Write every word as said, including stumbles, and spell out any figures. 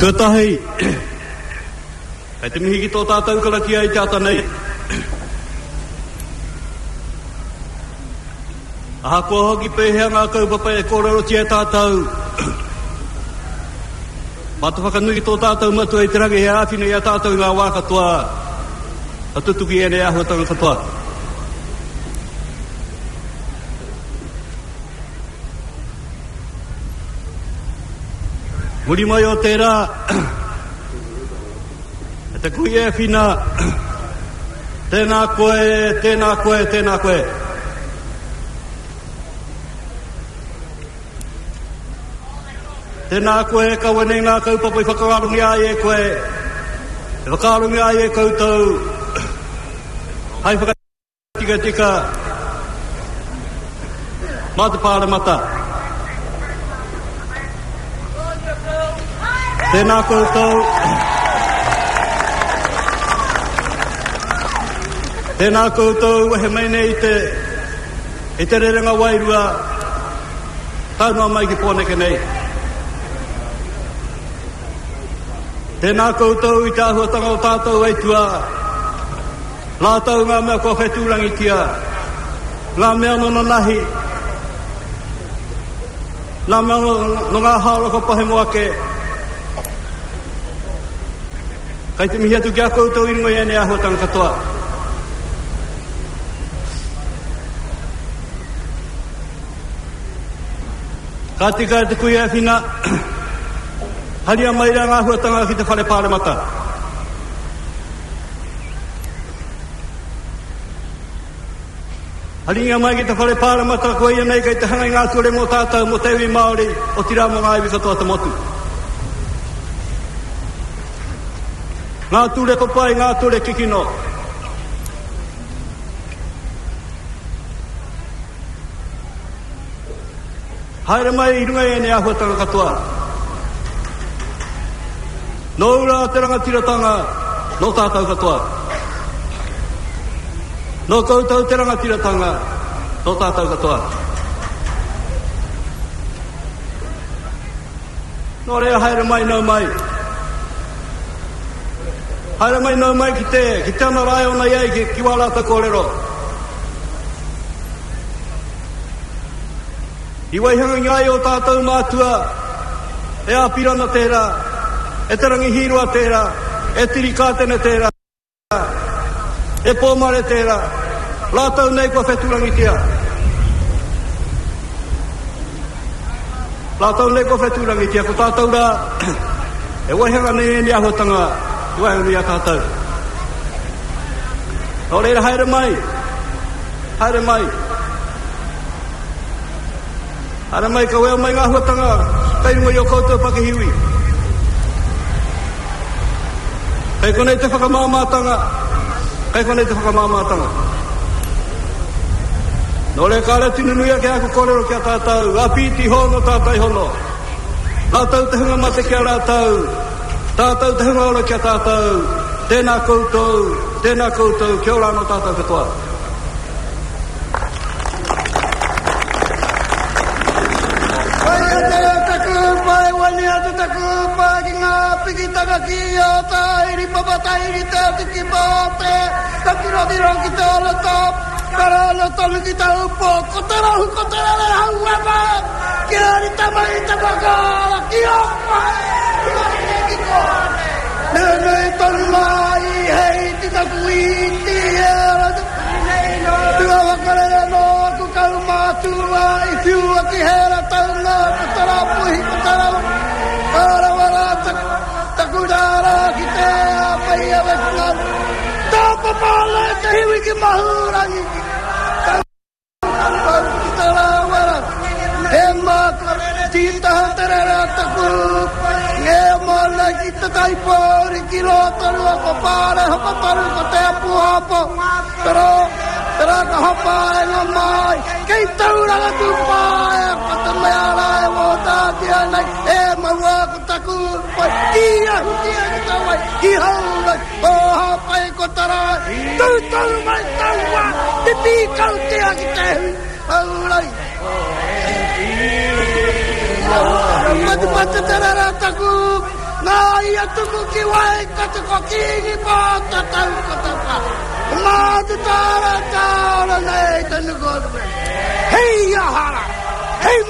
Tētahi, hei te mihi ki tō tātou karaki ai tāta nei. Aha kua hoki pēhea ngā kaupapa e kōrero tia tātou. Mata whakanui ki tō tātou matu e te rangi he āwhina i a tātou ngā wā katoa. A tutuki e ne ahuatanga katoa. Muri mai o tērā, e te kui e whina, tēnā koe, tēnā koe, tēnā koe. Tēnā koe, kaua nei ngā kaupapa i whakararungi ai e koe, e whakararungi ai e koutou, hai whakatika tika, mata pāra mata. Tēnā koutou, tēnā koutou, he mai nei te, e te rerenga wairua, taunua mai ki pōneke nei. Tēnā koutou i te ahuatanga o tātou aitua, lātou ngā mea kua whetūrangi tia, ngā mea nono nahi, ngā mea no ngā hāroko pahe moake, kai te mihi atu kia koutou i ringo i ene ahuatanga katoa. Ka tika e te kui e whina, haria mai rā ngā ahuatanga ki te whare pāre mata. Haringa mai ki te whare pāre mata, koe ia nei kai te hangai ngā ture mō tātou mō te iwi Māori o tira mō ngā iwi katoa te motu. Ngā ture kopai, ngā ture kikino. Haere mai i runga e ne ahuatanga katoa. Nō ura te rangatiratanga, nō tātou katoa. Nō koutou te rangatiratanga, nō tātou katoa. Nō rea haere mai, nō mai. Haere mai nau mai ki te, ki te ana rai ona iei ki, ki wālata kōrero. I waihanga ngai o tātou mātua, e āpirana tērā, e te rangi hirua tērā, e tiri kātene tērā, e pōmare tērā, lātou nei kua whetūrangi tia. Lātou nei kua whetūrangi tia, ko tātou rā, e waihanga nei e ni ahotanga, Wai uri a tātou. O reira haere mai. Haere mai. Haere mai ka wea mai ngā huatanga. Kairunga i o koutou pakihiwi. Kai konei te whakamāmātanga. Kai konei te whakamāmātanga. Nō le kāre tinunuia ke aku kōrero kia tātou. A pīti hono tātai hono. Tātou te hunga mate kia rātou. Tātou te hunga ora kia tātou, tēnā koutou, tēnā koutou, kia ora no tātou katoa. Pai a te taku, pai wani atu taku, pai ki ngā pikitanga ki o tā iri papatairi te tiki pāte, takiro diro ki te olo top, kara olo tonu ki te upo, ko te rohu, ko te rale hau wapa, ki ari tamai te pakala, ki o pai, ki o Nenei tonu mai, hei ti taku iti era Tua wakare no aku kau mātua I whiua ki hera taunga Kutara puhi kutara Kara wara taku rara ki te apai a wekunga Tāpa pāla te hiwi ki mahurangi Tāpa kutara wara He mātua tītaha terera taku Nge mana ki te taipori ki rotaru ako pāre hapa taru ko te apu hapo Tero, tera ka hapa e ngā mai Kei tauranga tu pae Ko te mea rai mo tātia nei E maua ko taku pai Ia hutia ki tawai I haunai O hapa e ko tarai Tau tau mai taua Te tīkau tea ki te hui Haunai Matu matu terera taku Nā ia tuku ki wai katako kini pōta tau kataka. Ngā te tāra tāra nei tanu kōtame. Hei ahara. Hei